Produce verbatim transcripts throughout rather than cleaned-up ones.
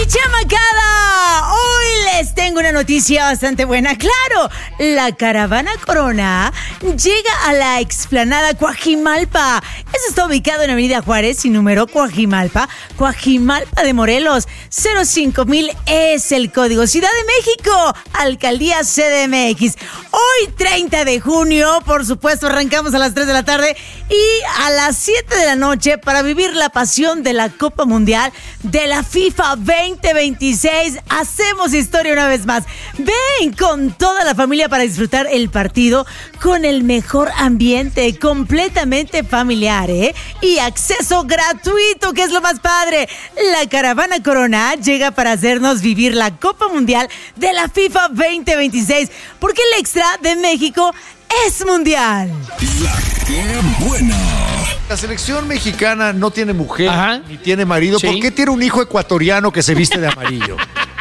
chamacada! Hoy les tengo una noticia bastante buena. ¡Claro! La caravana Corona llega a la explanada Coajimalpa. Eso está ubicado en Avenida Juárez, sin número, Coajimalpa. Coajimalpa de Morelos. cero cinco mil es el código. Ciudad de México, Alcaldía C D M X. Hoy, treinta de junio, por supuesto, arrancamos a las tres de la tarde y a las siete de la noche para vivir la pasión de la Copa Mundial de la FIFA veinte veintiséis. Hacemos historia una vez más. Ven con toda la familia para disfrutar el partido con el mejor ambiente, completamente familiar, ¿eh? Y acceso gratuito, que es lo más padre. La caravana Corona llega para hacernos vivir la Copa Mundial de la FIFA veinte veintiséis, porque el extra de México es mundial. La que buena. La selección mexicana no tiene mujer, Ajá. ni tiene marido. Sí. ¿Por qué tiene un hijo ecuatoriano que se viste de amarillo?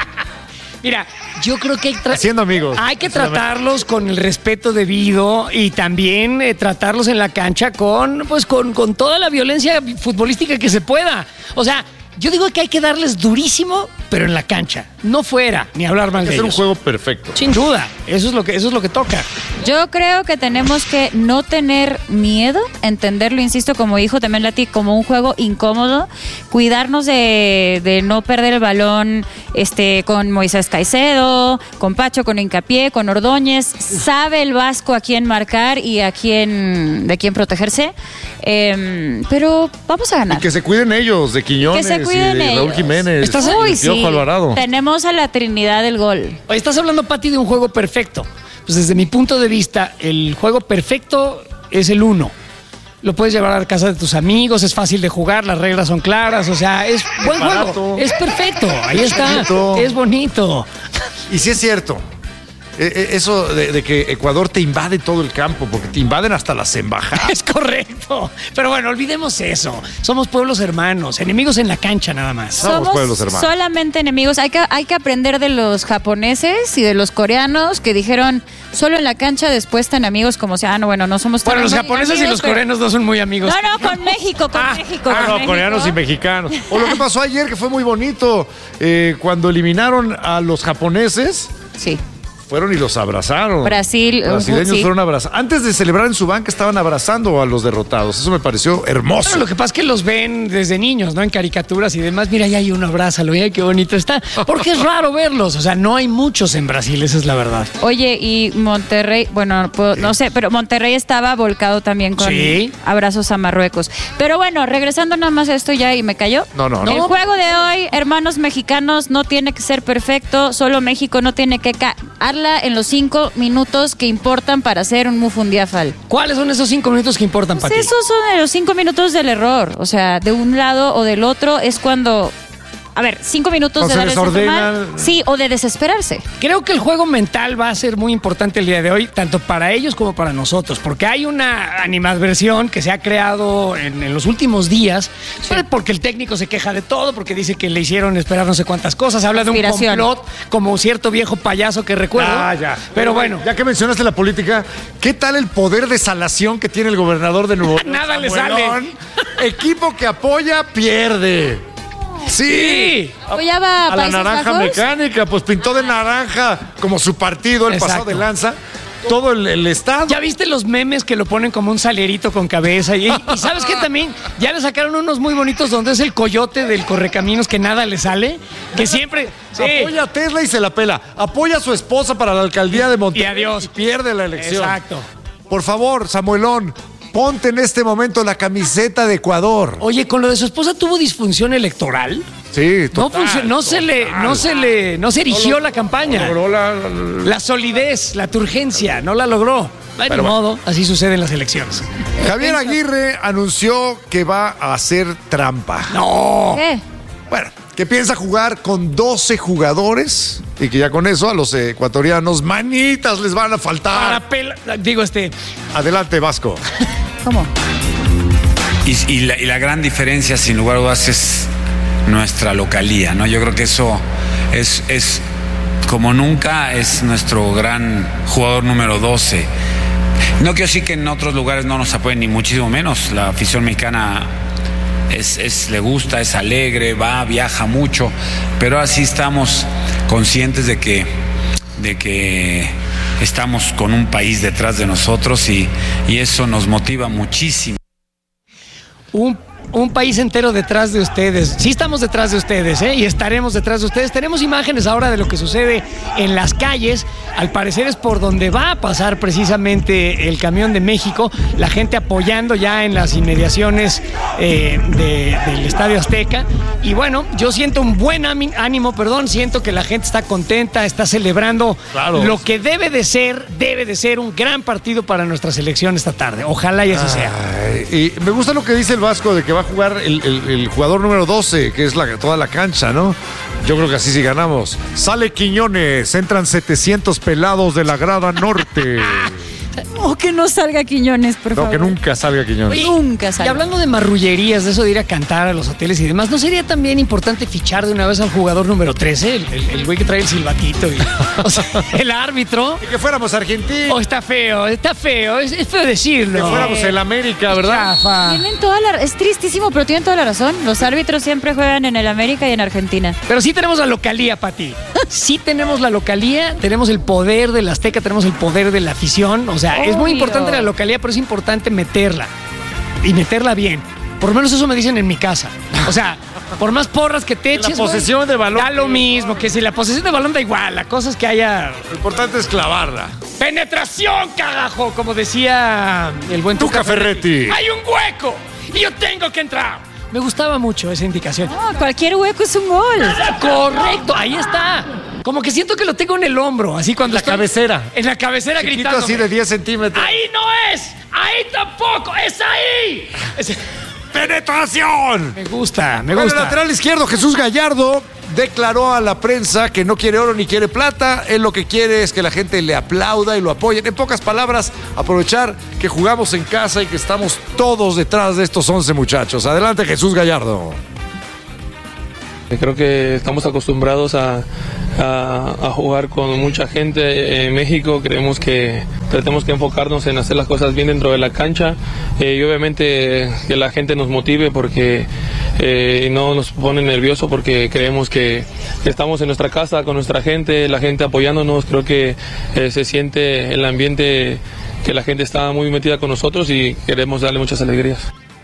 Mira, yo creo que hay, tra- Haciendo amigos. hay que tratarlos con el respeto debido y también eh, tratarlos en la cancha con, pues, con, con toda la violencia futbolística que se pueda. O sea, yo digo que hay que darles durísimo, pero en la cancha, no fuera, ni hablar mal Hay que de hacer un ellos. juego perfecto. Sin duda, eso es lo que, eso es lo que toca. Yo creo que tenemos que no tener miedo, entenderlo, insisto, como dijo también Lati, como un juego incómodo, cuidarnos de, de no perder el balón este, con Moisés Caicedo, con Pacho, con Hincapié, con Ordóñez. Sabe el Vasco a quién marcar y a quién, de quién protegerse. Eh, pero vamos a ganar. Y que se cuiden ellos, de Quiñones Que se cuiden y de Raúl ellos. Jiménez. ¿Estás- y Uy, el Piojo sí. Alvarado. Tenemos a la Trinidad del gol. Oye, estás hablando, Pati, de un juego perfecto. Pues desde mi punto de vista, el juego perfecto es el uno. Lo puedes llevar a la casa de tus amigos, es fácil de jugar, las reglas son claras, o sea, es buen barato. juego. Es perfecto, ahí está, bonito. es bonito. Y sí es cierto. eh, eh, Eso de, de que Ecuador te invade todo el campo, porque te invaden hasta las embajadas. Es correcto. Pero bueno, olvidemos eso. Somos pueblos hermanos, enemigos en la cancha nada más. Somos pueblos hermanos. solamente enemigos. Hay que, hay que aprender de los japoneses y de los coreanos que dijeron solo en la cancha, después tan amigos como sea. Ah, no, bueno, no somos tan Bueno, los muy japoneses y amigos, los pero- coreanos no son muy amigos. No, no, con México, con Ah, México. Ah, con no, México. coreanos y mexicanos. O lo que pasó ayer, que fue muy bonito, eh, cuando eliminaron a los japoneses, Sí. fueron y los abrazaron. Brasil, Los brasileños uh, sí. fueron a abrazar. Antes de celebrar en su banca, estaban abrazando a los derrotados. Eso me pareció hermoso. Bueno, lo que pasa es que los ven desde niños, ¿no? En caricaturas y demás. Mira, ya hay uno, abrázalo, mira qué bonito está. Porque es raro verlos. O sea, no hay muchos en Brasil, esa es la verdad. Oye, y Monterrey, bueno, no, puedo- no sé, pero Monterrey estaba volcado también con Sí. abrazos a Marruecos. Pero bueno, regresando nada más a esto ya y me cayó. No, no, El no. juego de hoy, hermanos mexicanos, no tiene que ser perfecto, solo México no tiene que caerla en los cinco minutos que importan para hacer un mufundiafal. ¿Cuáles son esos cinco minutos que importan para Pues ti? esos son los cinco minutos del error, o sea, de un lado o del otro es cuando... A ver, cinco minutos O de se darles desordena. mal, sí, o de desesperarse. Creo que el juego mental va a ser muy importante el día de hoy, tanto para ellos como para nosotros, porque hay una animadversión que se ha creado en, en los últimos días, pues, porque el técnico se queja de todo, porque dice que le hicieron esperar no sé cuántas cosas, habla de un Conspiración. complot, como cierto viejo payaso que recuerdo. Ah, ya. Pero bueno, Ya que mencionaste la política, ¿qué tal el poder de salación que tiene el gobernador de Nuevo León? Nada le Samuelón? Equipo que apoya, pierde. Sí. sí. Apoyaba a A la Países naranja Bajos. mecánica, pues pintó de naranja como su partido, el pasado Exacto. de lanza, todo el, el estado. ¿Ya viste los memes que lo ponen como un salerito con cabeza? Y, y ¿sabes qué también? Ya le sacaron unos muy bonitos donde es el coyote del correcaminos que nada le sale, que siempre... Sí. Apoya a Tesla y se la pela. Apoya a su esposa para la alcaldía de Monterrey. Y adiós. pierde la elección. Exacto. Por favor, Samuelón, ponte en este momento la camiseta de Ecuador. Oye, con lo de su esposa tuvo disfunción electoral. Sí, No total, funcionó, no se le, total. no se le, no se erigió la campaña. Logró la- La solidez, la turgencia, no la logró. De Pero modo, así sucede en las elecciones. Javier Aguirre anunció que va a hacer trampa. No. ¿Qué? Bueno, que piensa jugar con doce jugadores y que ya con eso a los ecuatorianos manitas les van a Para faltar. pela- digo, este, Adelante, Vasco. ¿Cómo? Y, y la, y la gran diferencia, sin lugar a dudas, es nuestra localía, ¿no? Yo creo que eso es, es como nunca, es nuestro gran jugador número doce. No quiero decir que en otros lugares no nos apoyen, ni muchísimo menos. La afición mexicana es, es, le gusta, es alegre, va, viaja mucho, pero así estamos conscientes de que, de que estamos con un país detrás de nosotros y, y eso nos motiva muchísimo. Un Un país entero detrás de ustedes. Sí estamos detrás de ustedes, ¿eh? Y estaremos detrás de ustedes. Tenemos imágenes ahora de lo que sucede en las calles. Al parecer es por donde va a pasar precisamente el camión de México. La gente apoyando ya en las inmediaciones eh, de, del Estadio Azteca. Y bueno, yo siento un buen ánimo, perdón. Siento que la gente está contenta, está celebrando Claro. lo que debe de ser, debe de ser un gran partido para nuestra selección esta tarde. Ojalá y así sea. Ay, y me gusta lo que dice el Vasco de que va a jugar el, el- el jugador número doce, que es la, toda la cancha, ¿no? Yo creo que así sí ganamos. Sale Quiñones, entran setecientos pelados de la grada norte. O que no salga Quiñones, por No, favor. que nunca salga Quiñones. Oye, Nunca Y sale. hablando de marrullerías, de eso de ir a cantar a los hoteles y demás, ¿no sería también importante fichar de una vez al jugador número trece? El, el- el güey que trae el silbatito. Y, o sea, el árbitro. Y que fuéramos Argentina. Oh, está feo, está feo. Es, es feo decirlo. Que fuéramos el América, ¿verdad? Chafa. Tienen toda la... Es tristísimo, pero tienen toda la razón. Los árbitros siempre juegan en el América y en Argentina. Pero sí tenemos la localía, Pati. Sí tenemos la localía, tenemos el poder del Azteca, tenemos el poder de la afición. O sea, es muy Obvio. importante la localía, pero es importante meterla. Y meterla bien. Por lo menos eso me dicen en mi casa. O sea, por más porras que te La eches, posesión güey, de balón. da lo mismo, que si la posesión de balón da igual. La cosa es que haya Lo importante es clavarla. penetración, cagajo, como decía el buen Tuca Ferretti. Hay un hueco y yo tengo que entrar. Me gustaba mucho esa indicación. No, cualquier hueco es un gol. Correcto, ahí está. Como que siento que lo tengo en el hombro, así cuando La estoy- cabecera. En la cabecera Chiquito gritando. así de diez centímetros. Ahí no es, ahí tampoco, es ahí. Es- ¡Penetración! Me gusta, me Bueno, el gusta. lateral izquierdo, Jesús Gallardo, declaró a la prensa que no quiere oro ni quiere plata. Él lo que quiere es que la gente le aplauda y lo apoye. En pocas palabras, aprovechar que jugamos en casa y que estamos todos detrás de estos once muchachos. Adelante, Jesús Gallardo. Creo que estamos acostumbrados a, a- a jugar con mucha gente en México. Creemos que tenemos que enfocarnos en hacer las cosas bien dentro de la cancha eh, y obviamente que la gente nos motive porque eh, no nos pone nervioso porque creemos que, que estamos en nuestra casa con nuestra gente, la gente apoyándonos. Creo que eh, se siente el ambiente que la gente está muy metida con nosotros y queremos darle muchas alegrías.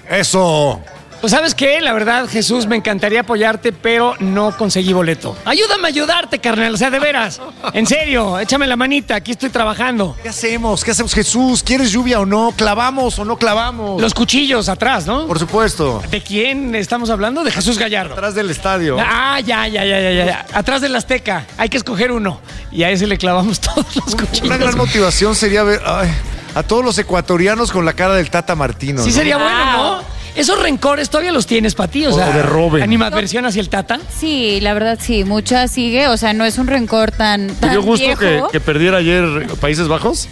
Eso. Pues ¿sabes qué? La verdad, Jesús, me encantaría apoyarte, pero no conseguí boleto. Ayúdame a ayudarte, carnal, o sea, de veras. En serio, échame la manita, aquí estoy trabajando. ¿Qué hacemos? ¿Qué hacemos, Jesús? ¿Quieres lluvia o no? ¿Clavamos o no clavamos? Los cuchillos atrás, ¿no? Por supuesto. ¿De quién estamos hablando? De Jesús Gallardo. Atrás del estadio. Ah, ya, ya, ya, ya, ya. Atrás del Azteca. Hay que escoger uno. Y a ese le clavamos todos los cuchillos. Una gran motivación sería ver ay, a todos los ecuatorianos con la cara del Tata Martino. Sí ¿no? sería bueno, ¿no? Esos rencores todavía los tienes para ti, o O sea, de Robben. animadversión hacia el Tata. Sí, la verdad sí, mucha sigue, o sea, no es un rencor tan, ¿Te tan dio gusto que, viejo. que perdiera ayer Países Bajos?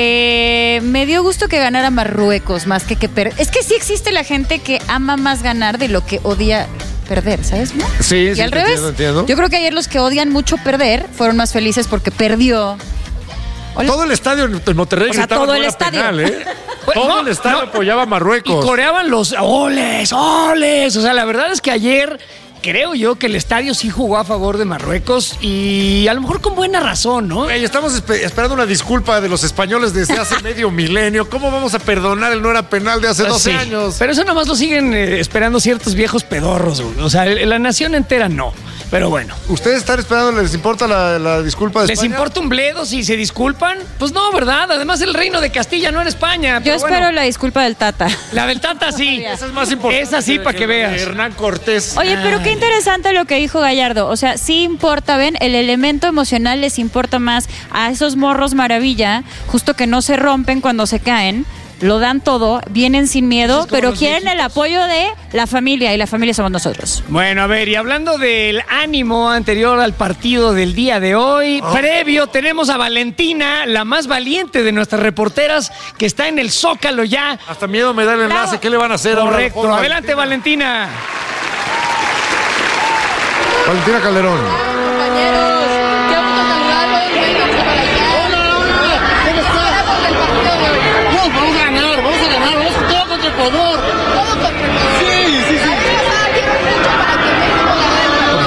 Eh, me dio gusto que ganara Marruecos más que que perder. Es que sí existe la gente que ama más ganar de lo que odia perder, ¿sabes? ¿No? Sí, Y sí, al te revés. entiendo, entiendo. Yo creo que ayer los que odian mucho perder fueron más felices porque perdió. Hola. Todo el estadio en en Monterrey O sea, gritaba todo que el era estadio. penal, ¿eh? Pues, Todo no, el estadio no. apoyaba a Y Marruecos. coreaban los oles, oles. O sea, la verdad es que ayer creo yo que el estadio sí jugó a favor de Marruecos y a lo mejor con buena razón, ¿no? Güey, estamos espe- esperando una disculpa de los españoles desde hace medio milenio. ¿Cómo vamos a perdonar el no era penal de hace doce Sí, años? Pero eso nomás lo siguen eh, esperando ciertos viejos pedorros, güey. O sea, el- la nación entera no. Pero bueno. ¿Ustedes están esperando, les importa la, la disculpa de ¿Les España? importa un bledo si se disculpan? Pues no, ¿verdad? Además, el reino de Castilla no era España. Yo pero espero bueno. la disculpa del Tata. La del Tata sí. Esa es más importante. Esa sí, para que la de veas. Hernán Cortés. Oye, pero qué interesante lo que dijo Gallardo. O sea, sí importa, ven, el elemento emocional les importa más a esos morros maravilla, justo que no se rompen cuando se caen. Lo dan todo, vienen sin miedo, como pero los quieren el viejitos. apoyo de la familia y la familia somos nosotros. Bueno, a ver, y hablando del ánimo anterior al partido del día de hoy, previo tenemos a Valentina, la más valiente de nuestras reporteras, que está en el Zócalo ya. Hasta miedo me da el enlace. Bravo. ¿Qué le van a hacer ahora? Correcto, Pobre adelante Valentina. Valentina Calderón. Compañeros, qué gusto saludarlos. Vénganse para acá. Hola, hola. ¿Cómo estás? Del partido de hoy. No, vamos a ganar, vamos a ganar. Vamos todo contra Ecuador. Todo contra Ecuador. Sí, sí, sí.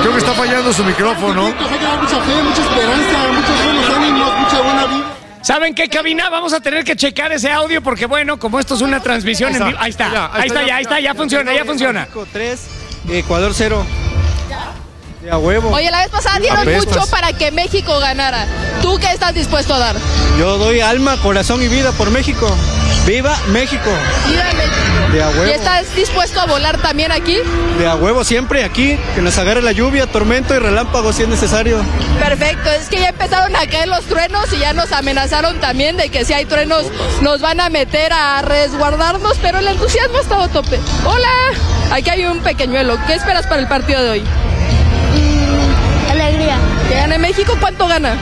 Creo que está fallando su micrófono. Hay que dar mucha fe, mucha esperanza, muchos buenos ánimos, mucha buena vida. ¿Saben qué, cabina? Vamos a tener que checar ese audio porque, bueno, como esto es una transmisión en vivo. Ahí está, Ya, ahí está, ya, ahí está, ya funciona, ya funciona. México tres, Ecuador cero. De a huevo. Oye, la vez pasada dieron Apestas. mucho para que México ganara. ¿Tú qué estás dispuesto a dar? Yo doy alma, corazón y vida por México. ¡Viva México! Viva México. De a huevo. ¿Y estás dispuesto a volar también aquí? De a huevo siempre aquí. Que nos agarre la lluvia, tormento y relámpago si es necesario. Perfecto, es que ya empezaron a caer los truenos y ya nos amenazaron también de que si hay truenos nos van a meter a resguardarnos, pero el entusiasmo ha estado a tope. Hola, aquí hay un pequeñuelo. ¿Qué esperas para el partido de hoy? Alegría. ¿Que gane México? ¿Cuánto gana?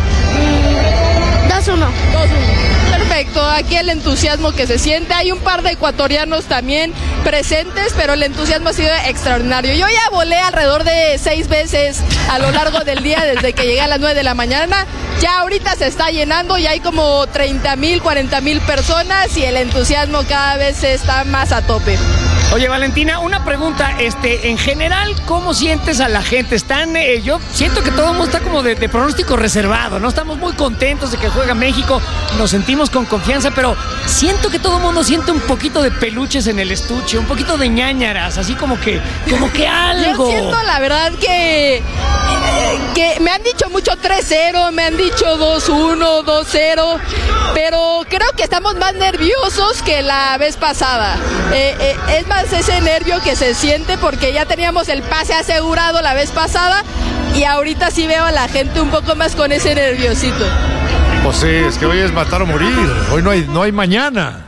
dos uno. dos uno. Perfecto, aquí el entusiasmo que se siente. Hay un par de ecuatorianos también presentes, pero el entusiasmo ha sido extraordinario. Yo ya volé alrededor de seis veces a lo largo del día desde que llegué a las nueve de la mañana. Ya ahorita se está llenando, ya hay como treinta mil, cuarenta mil personas y el entusiasmo cada vez está más a tope. Oye, Valentina, una pregunta, este, en general, ¿cómo sientes a la gente? Están, eh, yo siento que todo el mundo está como de, de pronóstico reservado, ¿no? Estamos muy contentos de que juega México, nos sentimos con confianza, pero siento que todo el mundo siente un poquito de peluches en el estuche, un poquito de ñáñaras, así como que, como que algo. Yo siento, la verdad, que, que me han dicho mucho tres cero, me han dicho dos uno, dos cero, pero creo que estamos más nerviosos que la vez pasada. Eh, eh, es más ese nervio que se siente porque ya teníamos el pase asegurado la vez pasada y ahorita sí veo a la gente un poco más con ese nerviosito. Pues sí, es que hoy es matar o morir. Hoy no hay, no hay mañana.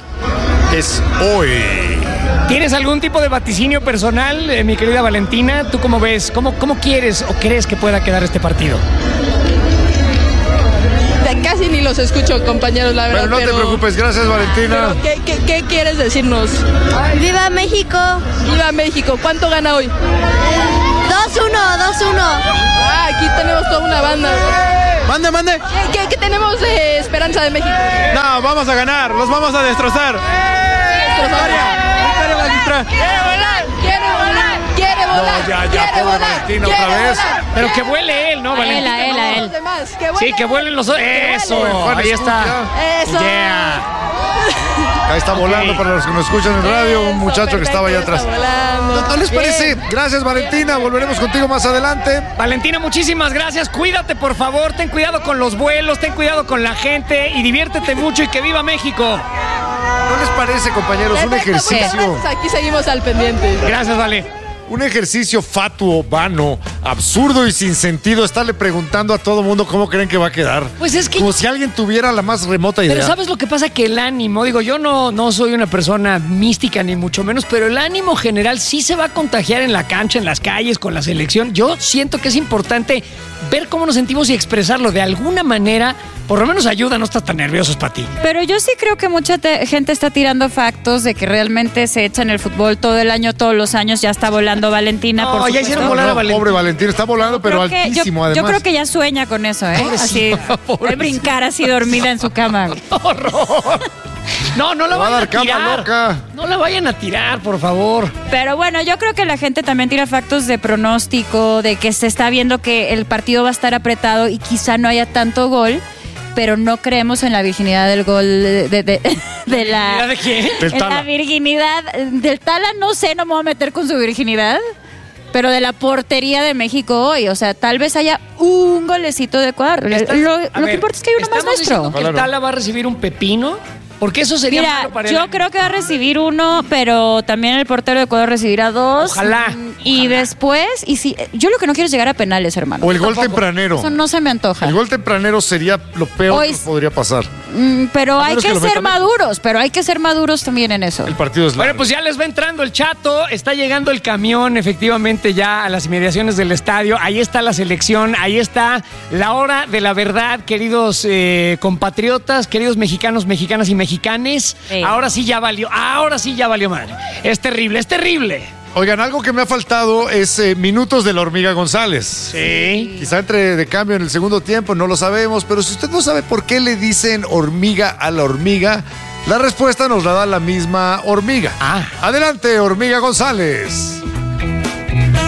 Es hoy. ¿Tienes algún tipo de vaticinio personal, eh, mi querida Valentina? ¿Tú cómo ves? ¿Cómo, cómo quieres o crees que pueda quedar este partido? Casi ni los escucho, compañeros, la verdad. Pero no pero, te preocupes, gracias, Valentina. pero ¿qué, qué, ¿Qué quieres decirnos? ¡Viva México! Viva México, ¿cuánto gana hoy? dos uno, dos uno. Ah, aquí tenemos toda una banda. Mande, mande. ¿Qué, qué, qué tenemos de esperanza de México? No, vamos a ganar, los vamos a destrozar. Victoria magistra. ¡Quiere volar! ¡Quiere volar! ¡Quiere volar! No, ya, ya, quiere pobre volar, Valentina, quiere otra vez. volar. Pero que vuele él, ¿no, A él, Valentina? a él, a él. Los demás, que Sí, vuelen. que vuelen los dos. Eso, Juan, ahí está. Eso. Yeah. Ahí está volando para los que nos escuchan en radio, un muchacho que estaba allá atrás. ¿No, no les parece? Gracias, Valentina. Volveremos contigo más adelante. Valentina, muchísimas gracias. Cuídate, por favor. Ten cuidado con los vuelos, ten cuidado con la gente y diviértete mucho y que viva México. ¿No les parece, compañeros, un Perfecto, muchas ejercicio? gracias. Aquí seguimos al pendiente. Gracias, Vale. Un ejercicio fatuo, vano, absurdo y sin sentido estarle preguntando a todo mundo cómo creen que va a quedar. Pues es que- Como si alguien tuviera la más remota idea. Pero ¿sabes lo que pasa? Que el ánimo, digo, yo no, no soy una persona mística ni mucho menos, pero el ánimo general sí se va a contagiar en la cancha, en las calles, con la selección. Yo siento que es importante ver cómo nos sentimos y expresarlo de alguna manera. Por lo menos ayuda, no estás tan nerviosos para ti. Pero yo sí creo que mucha te- gente está tirando factos de que realmente se echan el fútbol todo el año, todos los años. Ya está volando Valentina, No, por ya supuesto. hicieron No, volar no, a Valentina. pobre Valentina, está volando, pero Creo que- altísimo, yo, además. yo creo que ya sueña con eso, ¿eh? Así, pobrecita. el brincar así dormida en su cama. ¡Horror! No, no la Le va a vayan dar a cama tirar. loca. No la vayan a tirar, por favor. Pero bueno, yo creo que la gente también tira factos de pronóstico, de que se está viendo que el partido va a estar apretado y quizá no haya tanto gol, pero no creemos en la virginidad del gol de, de, de- de la... ¿De quién? Del en Tala. la virginidad del Tala, no sé, no me voy a meter con su virginidad, pero de la portería de México hoy. O sea, tal vez haya un golecito de Ecuador. Estás- Lo, a lo ver, que importa es que hay uno más ¿estamos diciendo nuestro. que el Tala va a recibir un pepino? Porque eso sería Mira, malo para el yo ánimo. creo que va a recibir uno, pero también el portero de Ecuador recibirá dos. Ojalá, Y después, y si yo lo que no quiero es llegar a penales, hermano. O el gol Tampoco. tempranero. Eso no se me antoja. El gol tempranero sería lo peor Hoy- que podría pasar. Mm, pero A hay menos que, que lo ser metan en- maduros, pero hay que ser maduros también en eso. El partido es largo. Bueno, pues ya les va entrando el chato, está llegando el camión efectivamente ya a las inmediaciones del estadio, ahí está la selección, ahí está la hora de la verdad, queridos eh, compatriotas, queridos mexicanos, mexicanas y mexicanes, Sí. ahora sí ya valió, ahora sí ya valió madre, es terrible, es terrible. Oigan, algo que me ha faltado es eh, minutos de la Hormiga González. Sí. Quizá entre de cambio en el segundo tiempo, no lo sabemos, pero si usted no sabe por qué le dicen hormiga a la hormiga, la respuesta nos la da la misma hormiga. Ah. Adelante, Hormiga González.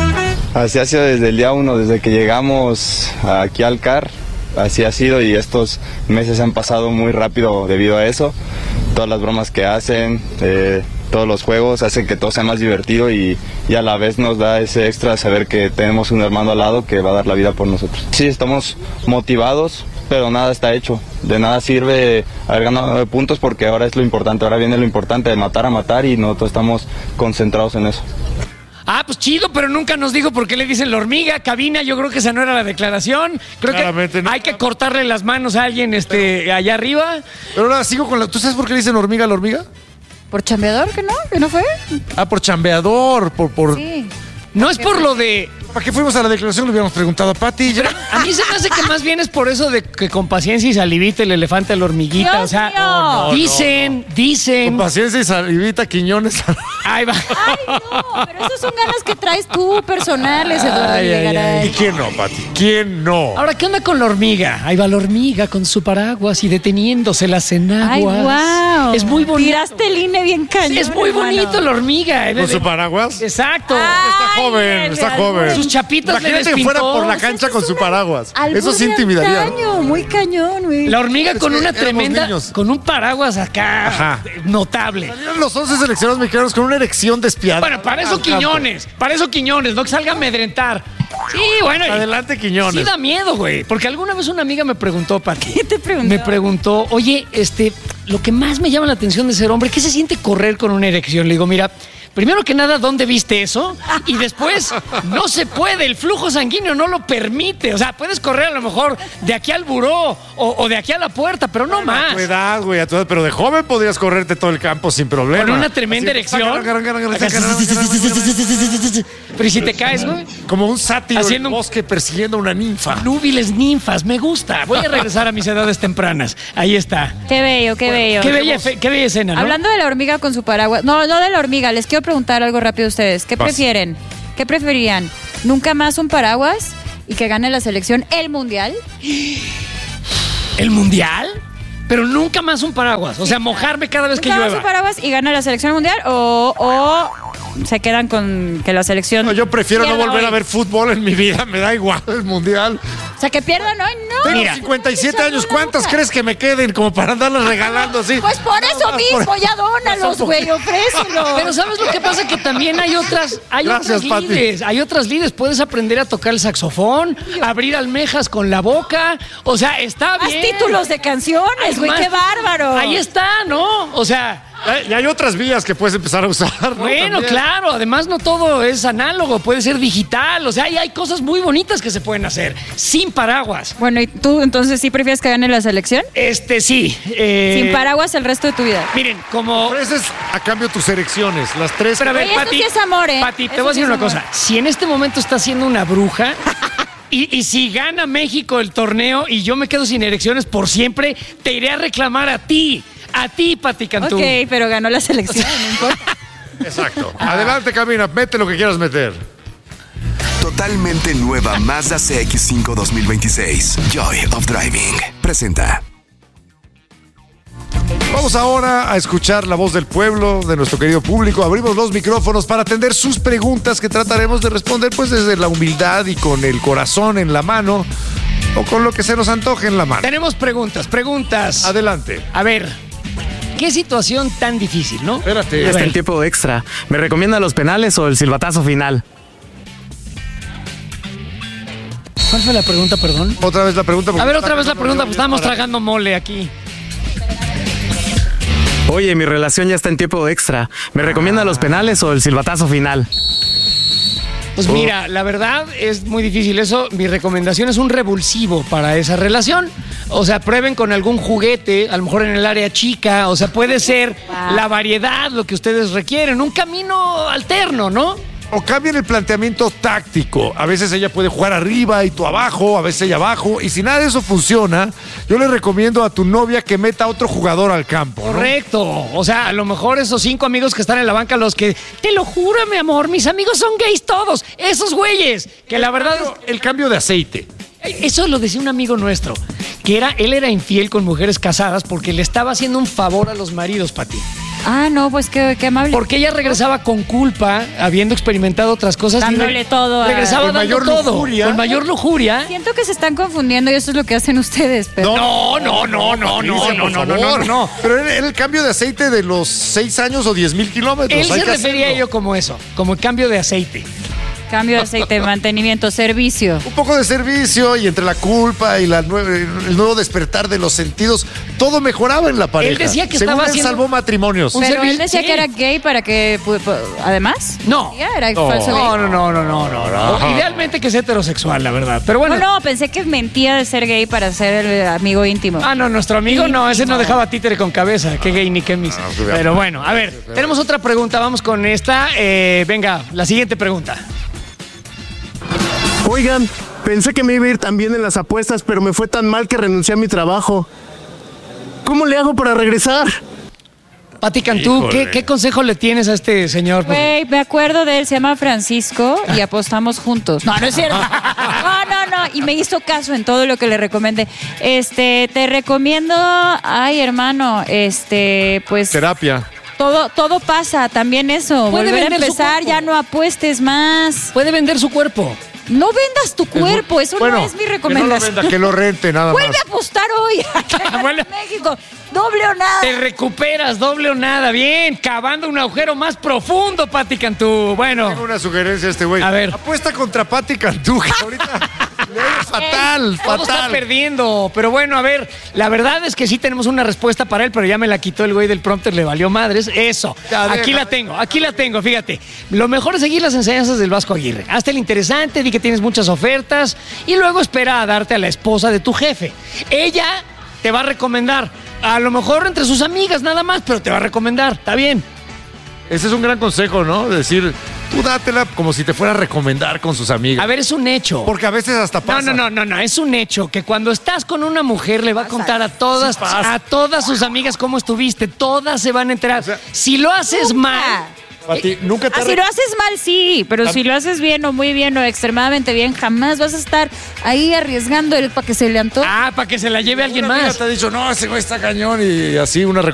Así ha sido desde el día uno, desde que llegamos aquí al C A R. Así ha sido y estos meses han pasado muy rápido debido a eso. Todas las bromas que hacen, eh, todos los juegos hacen que todo sea más divertido y, y a la vez nos da ese extra de saber que tenemos un hermano al lado que va a dar la vida por nosotros. Sí, estamos motivados, pero nada está hecho. De nada sirve haber ganado nueve puntos porque ahora es lo importante, ahora viene lo importante de matar a matar y nosotros estamos concentrados en eso. Ah, pues chido, pero nunca nos dijo por qué le dicen la hormiga. Cabina, yo creo que esa no era la declaración. Creo Claramente que no. Hay que cortarle las manos a alguien este, pero, allá arriba. Pero ahora sigo con la... ¿Tú sabes por qué le dicen hormiga a la hormiga? ¿Por chambeador que no? ¿Que no fue? Ah, por chambeador, por... por... Sí. No es por lo de... ¿Para qué fuimos a la declaración? Le hubiéramos preguntado a Pati. A mí se me hace que más bien es por eso de que con paciencia y salivita el elefante a la hormiguita. Dios o sea, mío. no, dicen, no, no. dicen. Con paciencia y salivita, Quiñones. Ahí va. Ay, no, pero esas son ganas que traes tú, personales, Eduardo Ay, ay, Videgaray. ay. ¿Y quién no, Pati? ¿Quién no? Ahora, ¿qué onda con la hormiga? Ahí va la hormiga con su paraguas y deteniéndoselas en aguas. Ay, wow. Es muy bonito. Tiraste el I N E bien cañón. Sí, es muy hermano. bonito la hormiga. ¿Con su paraguas? Exacto. Está joven, está joven. Sus chapitas le Imagínate que fuera por la cancha con su paraguas. Eso sí intimidaría. Caño, muy cañón, güey. La hormiga con que una éramos tremenda, niños. con un paraguas acá. Ajá. Notable. Salieron los once seleccionados mexicanos con una erección despiadada. Bueno, para eso al Quiñones, para eso Quiñones, no que salga a amedrentar. Sí, bueno. Adelante, Quiñones. Sí da miedo, güey. Porque alguna vez una amiga me preguntó, Pati. ¿Qué te preguntó? Me preguntó, oye, este, lo que más me llama la atención de ser hombre, ¿qué se siente correr con una erección? Le digo, mira, primero que nada, ¿dónde viste eso? Y después, no se puede, el flujo sanguíneo no lo permite. O sea, puedes correr a lo mejor de aquí al buró o, o de aquí a la puerta, pero no Bueno, más. A tu edad, güey, a tu edad, pero de joven podrías correrte todo el campo sin problema. Con una tremenda Así, erección. saca, Pero ¿y si te caes, güey? Como un sátiro Haciendo en el un- bosque persiguiendo a una ninfa. Núbiles ninfas, me gusta. Voy a regresar a mis edades tempranas. Ahí está. Qué bello, qué bello. Qué bella, fe- qué bella escena, ¿no? Hablando de la hormiga con su paraguas. No, no de la hormiga. Les quiero preguntar algo rápido a ustedes. ¿Qué Vas. prefieren? ¿Qué preferirían? ¿Nunca más un paraguas y que gane la selección el mundial? ¿El mundial? Pero nunca más un paraguas. O sea, mojarme cada vez que ¿Nunca más llueva. un paraguas y gana la selección mundial? ¿O, o se quedan con que la selección... No, yo prefiero no pierda volver hoy? a ver fútbol en mi vida. Me da igual el mundial. O sea, que pierdan hoy, no. Tengo Mira. cincuenta y siete Esa años. no ¿Cuántas nunca. crees que me queden como para andarlas regalando así? Pues por eso Nada más mismo, por- ya dónalos, güey, ofrécelos. Pero ¿sabes lo que pasa? Que también hay otras, hay Gracias, otras Pati. lides, hay otras lides. Puedes aprender a tocar el saxofón, abrir almejas con la boca. O sea, está Haz bien. títulos de canciones, güey, Más- qué bárbaro. Ahí está, ¿no? O sea, Y hay otras vías que puedes empezar a usar, ¿no? bueno, También. claro. Además, no todo es análogo, puede ser digital. O sea, hay, hay cosas muy bonitas que se pueden hacer sin paraguas. Bueno, ¿y tú entonces sí prefieres que gane la selección? Este sí. eh, Sin paraguas el resto de tu vida. Miren, como. Ofreces a cambio tus erecciones, las tres. Pero a ver, Oye, eso Pati, sí es amor, ¿eh? Pati, te Eso voy a sí decir es una amor. cosa. Si en este momento está siendo una bruja y, y si gana México el torneo y yo me quedo sin erecciones por siempre, te iré a reclamar a ti. A ti, Pati Cantú. Ok, pero ganó la selección, no importa. Exacto. Adelante, Camina, mete lo que quieras meter. Totalmente nueva Mazda C X cinco dos mil veintiséis. Joy of Driving. Presenta. Vamos ahora a escuchar la voz del pueblo, de nuestro querido público. Abrimos los micrófonos para atender sus preguntas que trataremos de responder pues desde la humildad y con el corazón en la mano o con lo que se nos antoje en la mano. Tenemos preguntas, preguntas. Adelante. A ver, qué situación tan difícil, ¿no? Espérate. A Está ver, en tiempo extra. ¿Me recomienda los penales o el silbatazo final? ¿cuál fue la pregunta, perdón? Otra vez la pregunta. porque A ver, está otra vez la quedando pregunta, muy pues estábamos para- tragando mole aquí. Oye, mi relación ya está en tiempo extra. ¿Me recomienda los penales o el silbatazo final? Pues mira, la verdad es muy difícil eso. Mi recomendación es un revulsivo para esa relación. O sea, prueben con algún juguete, a lo mejor en el área chica. O sea, puede ser la variedad, lo que ustedes requieren. Un camino alterno, ¿no? O cambien el planteamiento táctico. A veces ella puede jugar arriba y tú abajo, a veces ella abajo. Y si nada de eso funciona, yo le recomiendo a tu novia que meta a otro jugador al campo, ¿no? Correcto. O sea, a lo mejor esos cinco amigos que están en la banca, los que, te lo juro, mi amor, mis amigos son gays todos. Esos güeyes, que la verdad es... El cambio de aceite. Eso lo decía un amigo nuestro, que era, él era infiel con mujeres casadas porque le estaba haciendo un favor a los maridos, Pati. Ah, no, pues qué, qué amable. Porque ella regresaba con culpa, habiendo experimentado otras cosas. Dándole y todo a- Regresaba Con dando mayor todo. lujuria. Con mayor lujuria. Siento que se están confundiendo y eso es lo que hacen ustedes, pero... No, no, no, no, no, Patricia, no, por no, no, no, favor. no, no. Pero era era el cambio de aceite de los seis años o diez mil kilómetros. Él Hay se que refería a hacerlo. ello como eso, como el cambio de aceite. Cambio de aceite, mantenimiento, servicio. Un poco de servicio y entre la culpa y la nue- el nuevo despertar de los sentidos, todo mejoraba en la pareja. Él decía que Según estaba él, haciendo- salvó matrimonios. Un Pero servicio- él decía sí. que era gay para que... pu- pu- Además. No. Ya era No. falso gay. No, no, no, no, no, no, no. Ajá. Idealmente que es heterosexual, la verdad. Pero bueno. No, no, pensé que mentía de ser gay para ser el amigo íntimo. Ah, no, nuestro amigo no, ese no Íntimo. dejaba títere con cabeza. Qué gay ni qué mis. Ah, pues, Pero bueno, a ver, tenemos otra pregunta. Vamos con esta. Eh, venga, la siguiente pregunta. Oigan, pensé que me iba a ir tan bien en las apuestas, pero me fue tan mal que renuncié a mi trabajo. ¿Cómo le hago para regresar? Pati Cantú, ¿qué, ¿qué consejo le tienes a este señor? Güey, me acuerdo de él, se llama Francisco y apostamos juntos. No, no es cierto. No, no, no. Y me hizo caso en todo lo que le recomendé. Este, te recomiendo, ay, hermano, este, pues. Terapia. Todo, todo pasa, también eso. Puede Volver a vender su empezar, cuerpo. ya no apuestes más. Puede vender su cuerpo. No vendas tu cuerpo, eso Bueno, no es mi que no lo recomendación. venda, que lo rente nada Vuelve más. a apostar hoy Bueno. en México. Doble o nada. Te recuperas, doble o nada. Bien, cavando un agujero más profundo, Pati Cantú. Bueno. Tengo una sugerencia a este güey. A ver. Apuesta contra Pati Cantú, que ahorita le ha ido fatal, Todo está fatal. perdiendo. Pero bueno, a ver, la verdad es que sí tenemos una respuesta para él, pero ya me la quitó el güey del prompter, le valió madres. Eso. Ya, Aquí deja, la tengo, aquí la tengo, fíjate. Lo mejor es seguir las enseñanzas del Vasco Aguirre. Hazte el interesante, di que tienes muchas ofertas y luego espera a darte a la esposa de tu jefe. Ella te va a recomendar. A lo mejor entre sus amigas nada más, pero te va a recomendar. Está bien. Ese es un gran consejo, ¿no? Decir, tú dátela como si te fuera a recomendar con sus amigas. A ver, es un hecho. Porque a veces hasta No, pasa. no, no, no, no, es un hecho que cuando estás con una mujer le va a contar a todas, Sí pasa. a todas sus amigas cómo estuviste, todas se van a enterar. O sea, si lo haces Nunca. mal, Pati, nunca te Ah, ha si lo haces mal, sí, pero si lo haces bien o muy bien o extremadamente bien, jamás vas a estar ahí arriesgando el para que se le antoje. ah, para que se la lleve alguien Una amiga más. te ha dicho, no, ese güey está cañón y así una